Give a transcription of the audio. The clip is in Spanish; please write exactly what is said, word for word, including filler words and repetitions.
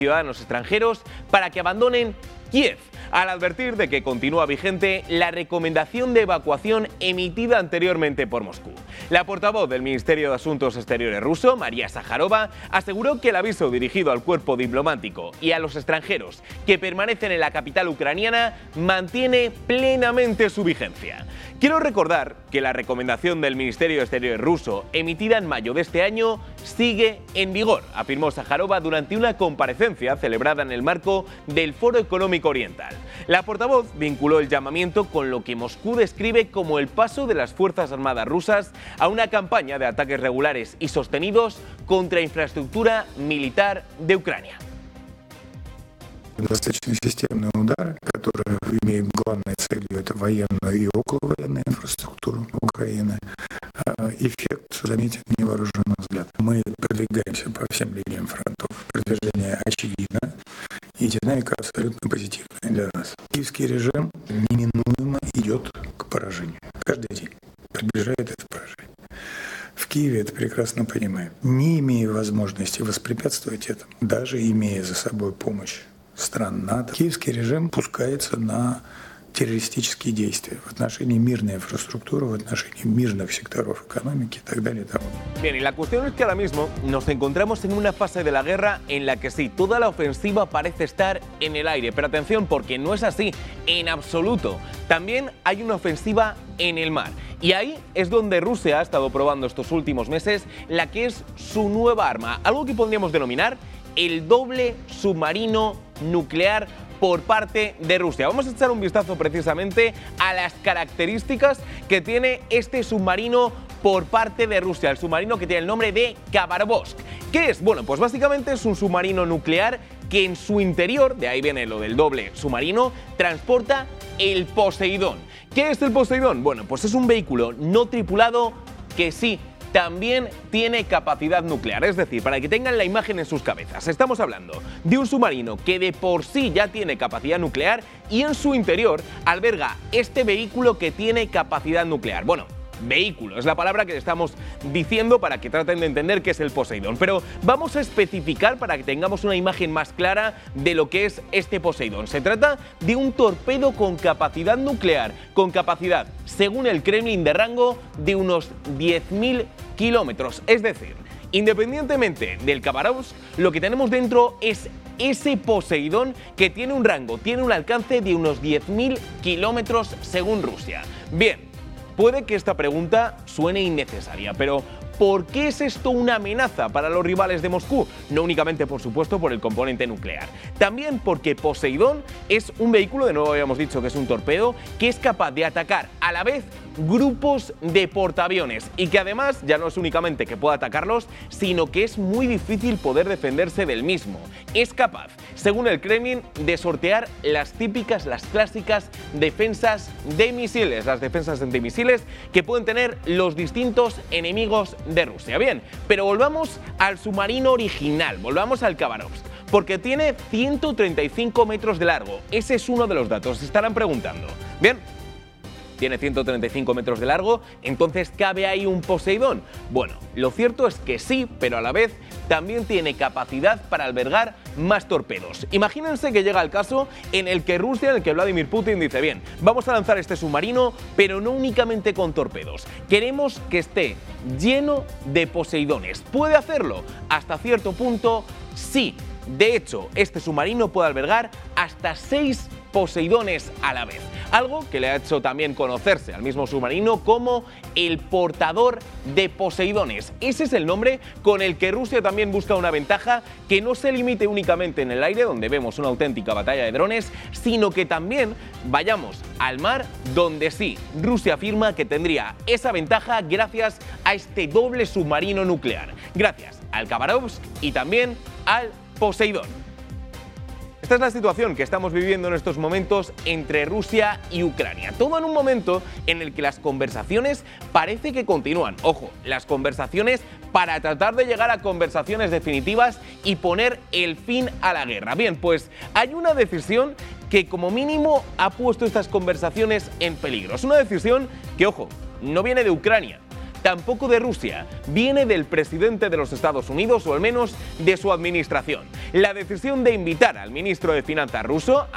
ciudadanos extranjeros para que abandonen Kiev, al advertir de que continúa vigente la recomendación de evacuación emitida anteriormente por Moscú. La portavoz del Ministerio de Asuntos Exteriores ruso, María Zaharova, aseguró que el aviso dirigido al cuerpo diplomático y a los extranjeros que permanecen en la capital ucraniana mantiene plenamente su vigencia. Quiero recordar que la recomendación del Ministerio de Exteriores ruso, emitida en mayo de este año, sigue en vigor, afirmó Zaharova durante una comparecencia celebrada en el marco del Foro Económico Oriental. La portavoz vinculó el llamamiento con lo que Moscú describe como el paso de las Fuerzas Armadas rusas a una campaña de ataques regulares y sostenidos contra infraestructura militar de Ucrania. Достаточно системный удар, который имеет главной целью это военную и околовоенную инфраструктуру Украины. Эффект заметен невооруженный взгляд. Мы продвигаемся по всем линиям фронтов. Продвижение очевидно, и динамика абсолютно позитивная для нас. Киевский режим неминуемо идет к поражению. Каждый день приближает это поражение. В Киеве это прекрасно понимают. Не имея возможности воспрепятствовать этому, даже имея за собой помощь стран НАТО, киевский режим пускается на terrorísticas действия в отношении мирной инфраструктуры, в отношении мирных секторов экономики y так далее. Bien, y la cuestión es que ahora mismo nos encontramos en una fase de la guerra en la que sí, toda la ofensiva parece estar en el aire, pero atención porque no es así en absoluto. También hay una ofensiva en el mar. Y ahí es donde Rusia ha estado probando estos últimos meses la que es su nueva arma, algo que podríamos denominar el doble submarino nuclear por parte de Rusia. Vamos a echar un vistazo precisamente a las características que tiene este submarino por parte de Rusia, el submarino que tiene el nombre de Khabarovsk. ¿Qué es? Bueno, pues básicamente es un submarino nuclear que en su interior, de ahí viene lo del doble submarino, transporta el Poseidón. ¿Qué es el Poseidón? Bueno, pues es un vehículo no tripulado que sí también tiene capacidad nuclear, es decir, para que tengan la imagen en sus cabezas, estamos hablando de un submarino que de por sí ya tiene capacidad nuclear y en su interior alberga este vehículo que tiene capacidad nuclear. Bueno, vehículo es la palabra que le estamos diciendo para que traten de entender qué es el Poseidón, pero vamos a especificar para que tengamos una imagen más clara de lo que es este Poseidón. Se trata de un torpedo con capacidad nuclear, con capacidad, según el Kremlin, de rango de unos diez mil kilómetros, es decir, independientemente del Khabarovsk, lo que tenemos dentro es ese Poseidón que tiene un rango, tiene un alcance de unos diez mil kilómetros según Rusia. Bien, puede que esta pregunta suene innecesaria, pero ¿por qué es esto una amenaza para los rivales de Moscú? No únicamente, por supuesto, por el componente nuclear. También porque Poseidón es un vehículo, de nuevo habíamos dicho que es un torpedo, que es capaz de atacar a la vez grupos de portaaviones y que además ya no es únicamente que pueda atacarlos, sino que es muy difícil poder defenderse del mismo. Es capaz, según el Kremlin, de sortear las típicas, las clásicas defensas de misiles, las defensas de misiles que pueden tener los distintos enemigos de Rusia. Bien, pero volvamos al submarino original, volvamos al Khabarovsk, porque tiene ciento treinta y cinco metros de largo. Ese es uno de los datos, se estarán preguntando. Bien, tiene ciento treinta y cinco metros de largo, entonces ¿cabe ahí un Poseidón? Bueno, lo cierto es que sí, pero a la vez también tiene capacidad para albergar más torpedos. Imagínense que llega el caso en el que Rusia, en el que Vladimir Putin dice, bien, vamos a lanzar este submarino, pero no únicamente con torpedos. Queremos que esté lleno de Poseidones. ¿Puede hacerlo? Hasta cierto punto, sí. De hecho, este submarino puede albergar hasta seis Poseidones a la vez, algo que le ha hecho también conocerse al mismo submarino como el portador de Poseidones. Ese es el nombre con el que Rusia también busca una ventaja que no se limite únicamente en el aire, donde vemos una auténtica batalla de drones, sino que también vayamos al mar, donde sí, Rusia afirma que tendría esa ventaja gracias a este doble submarino nuclear, gracias al Khabarovsk y también al Poseidón. Esta es la situación que estamos viviendo en estos momentos entre Rusia y Ucrania. Todo en un momento en el que las conversaciones parece que continúan. Ojo, las conversaciones para tratar de llegar a conversaciones definitivas y poner el fin a la guerra. Bien, pues hay una decisión que como mínimo ha puesto estas conversaciones en peligro. Es una decisión que, ojo, no viene de Ucrania, tampoco de Rusia, viene del presidente de los Estados Unidos, o al menos de su administración. La decisión de invitar al ministro de Finanzas ruso,